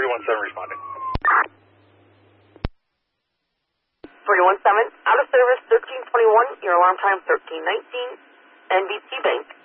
317 responding. 317, out of service 1321, your alarm time 1319, NBC Bank.